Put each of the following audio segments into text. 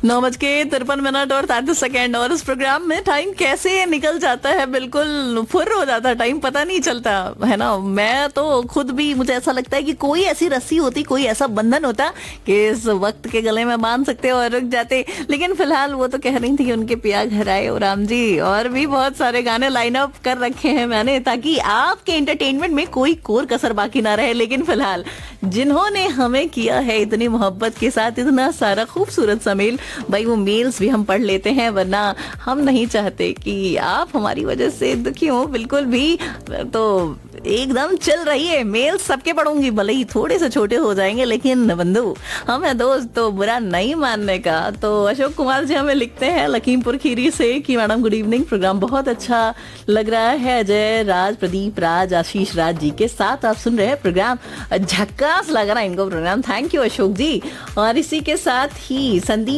9:53 और 33 और इस प्रोग्राम में टाइम कैसे निकल जाता है, बिल्कुल फुर्र हो जाता है टाइम, पता नहीं चलता है ना। मैं तो खुद भी, मुझे ऐसा लगता है कि कोई ऐसी रस्सी होती, कोई ऐसा बंधन होता कि इस वक्त के गले में बांध सकते और रुक जाते। लेकिन फिलहाल वो तो कह रही थी कि उनके पिया घर आए ओ राम जी, और भी बहुत सारे गाने लाइन अप कर रखे हैं मैंने, ताकि आपके एंटरटेनमेंट में कोई कोर कसर बाकी ना रहे। लेकिन फिलहाल जिन्होंने हमें किया है इतनी मोहब्बत के साथ इतना सारा खूबसूरत सा मेल, भाई वो मेल्स भी हम पढ़ लेते हैं, वरना हम नहीं चाहते कि आप हमारी वजह से दुखी हो बिल्कुल भी। तो एकदम चल रही है, मेल सबके पढ़ूंगी, भले ही थोड़े से छोटे हो जाएंगे, लेकिन बंधु हम है दोस्त तो बुरा नहीं मानने का। तो अशोक कुमार जी हमें लिखते हैं लखीमपुर खीरी से कि मैडम गुड इवनिंग, प्रोग्राम बहुत अच्छा लग रहा है। अजय राज, प्रदीप राज, आशीष राज जी के साथ आप सुन रहे हैं प्रोग्राम, झक्कास लग रहा है इनको प्रोग्राम, थैंक यू अशोक जी। और इसी के साथ ही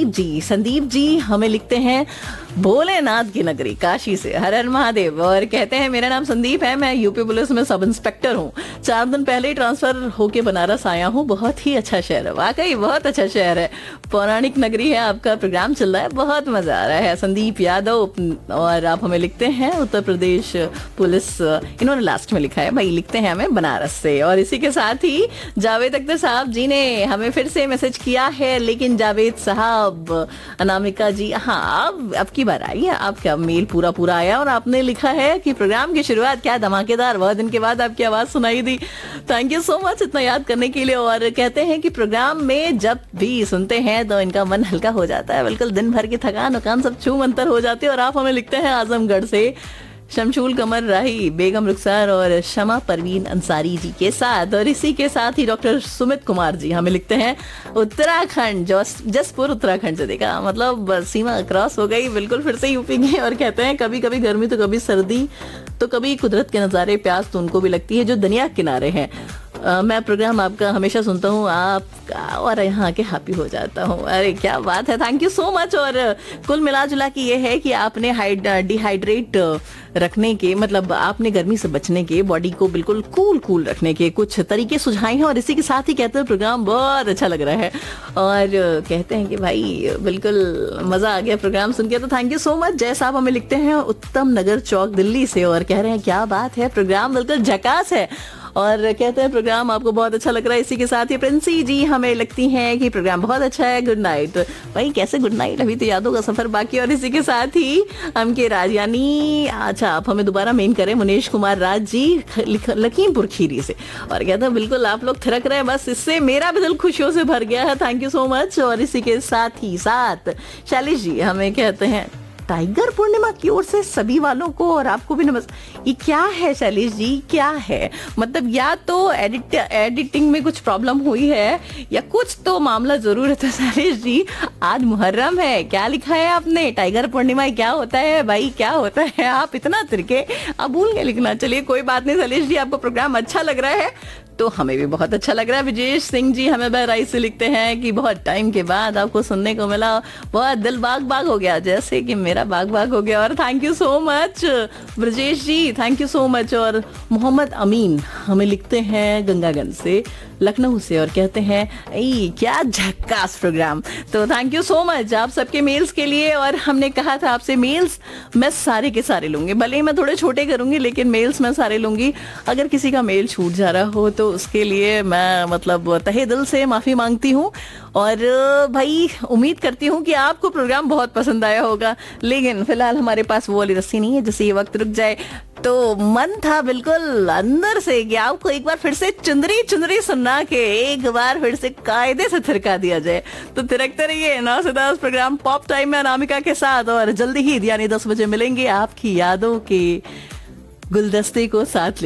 संदीप जी हमें लिखते हैं भोलेनाथ की नगरी काशी से, हर हर महादेव, और कहते हैं मेरा नाम संदीप है, मैं यूपी पुलिस में सब इंस्पेक्टर हूँ, 4 दिन पहले ही ट्रांसफर होके बनारस आया हूँ, बहुत ही अच्छा शहर है, वाकई बहुत अच्छा शहर है, पौराणिक नगरी है, आपका प्रोग्राम चल रहा है, बहुत मजा आ रहा है। संदीप यादव, और आप हमें लिखते हैं उत्तर प्रदेश पुलिस, इन्होंने लास्ट में लिखा है भाई, लिखते हैं हमें बनारस से। और इसी के साथ ही जावेद अख्तर साहब जी ने हमें फिर से मैसेज किया है, लेकिन जावेद साहब, अनामिका जी, हाँ अब की बार आई है, आपका मेल पूरा आया और आपने लिखा है कि प्रोग्राम की शुरुआत क्या धमाकेदार, बहुत दिन के बाद आपकी आवाज सुनाई दी, थैंक यू सो मच इतना याद करने के लिए। और कहते हैं कि प्रोग्राम में जब भी सुनते हैं तो इनका मन हल्का हो जाता है, बिल्कुल दिन भर की थकान उकान सब छू मंतर हो जाती है। और आप हमें लिखते हैं आजमगढ़ से शमशूल कमर राही, बेगम रुखसार और शमा परवीन अंसारी जी के साथ। और इसी के साथ ही डॉक्टर सुमित कुमार जी हमें लिखते हैं उत्तराखंड, जसपुर उत्तराखंड से, देखा मतलब सीमा क्रॉस हो गई, बिल्कुल फिर से यूपी के। और कहते हैं कभी कभी गर्मी तो कभी सर्दी तो कभी कुदरत के नज़ारे, प्यास तो उनको भी लगती है जो दुनिया के किनारे हैं। मैं प्रोग्राम आपका हमेशा सुनता हूँ आपका और यहाँ के हैप्पी हो जाता हूँ। अरे क्या बात है, थैंक यू सो मच। और कुल मिला जुला के ये है कि आपने डिहाइड्रेट रखने के, मतलब आपने गर्मी से बचने के, बॉडी को बिल्कुल कूल रखने के कुछ तरीके सुझाए हैं। और इसी के साथ ही कहते हैं प्रोग्राम बहुत अच्छा लग रहा है, और कहते हैं कि भाई बिल्कुल मजा आ गया प्रोग्राम सुन के, तो थैंक यू सो मच। जय साहब हमें लिखते हैं उत्तम नगर चौक दिल्ली से, और कह रहे हैं क्या बात है, प्रोग्राम बिल्कुल झकास है, और कहते हैं प्रोग्राम आपको बहुत अच्छा लग रहा है। इसी के साथ ही प्रिंसी जी हमें लगती हैं कि प्रोग्राम बहुत अच्छा है, गुड नाइट। भाई कैसे गुड नाइट, अभी तो यादों का सफर बाकी। और इसी के साथ ही हम के राज, यानी अच्छा आप हमें दोबारा मेन करें, मुनेश कुमार राज जी लखीमपुर खीरी से, और कहते हैं बिल्कुल आप लोग थिरक रहे हैं, बस इससे मेरा भी दिल खुशियों से भर गया है, थैंक यू सो मच। और इसी के साथ ही साथ शैलेश जी हमें कहते हैं टाइगर पूर्णिमा की ओर से सभी वालों को और आपको भी नमस्कार। ये क्या है शैलेश जी, क्या है, मतलब या तो एडिटिंग में कुछ प्रॉब्लम हुई है या कुछ तो मामला जरूर है। तो शैलेश जी आज मुहर्रम है, क्या लिखा है आपने, टाइगर पूर्णिमा क्या होता है भाई, क्या होता है, आप इतना तिरके आप भूल गए लिखना। चलिए कोई बात नहीं शैलेश जी, आपको प्रोग्राम अच्छा लग रहा है तो हमें भी बहुत अच्छा लग रहा है। विजेश सिंह जी हमें बहराइच से लिखते हैं कि बहुत टाइम के बाद आपको सुनने को मिला, बहुत दिल बाग हो गया, जैसे कि मेरा बाग हो गया। और thank you so much Brajesh ji, thank you so much. और मोहम्मद अमीन हमें लिखते हैं गंगागंज से, लखनऊ से, और कहते हैं क्या झक्कास प्रोग्राम। तो थैंक यू सो मच आप सबके मेल्स के लिए। और हमने कहा था आपसे मेल्स मैं सारे के सारे लूंगी, भले ही मैं थोड़े छोटे करूंगी, लेकिन मेल्स मैं सारे लूंगी। अगर किसी का मेल छूट जा रहा हो तो उसके लिए मैं मतलब तहे दिल से माफी मांगती हूँ। और भाई उम्मीद करती हूँ कि आपको प्रोग्राम बहुत पसंद आया होगा, लेकिन फिलहाल हमारे पास वो वाली रस्सी नहीं है जिससे ये वक्त रुक जाए। तो मन था बिल्कुल अंदर से कि आपको एक बार फिर से चुंदरी सुना के एक बार फिर से कायदे से थिरका दिया जाए। तो थिरकते रहिए 9 से 10 प्रोग्राम पॉप टाइम में अनामिका के साथ, और जल्दी ही यानी 10 बजे मिलेंगे आपकी यादों के गुलदस्ते को साथ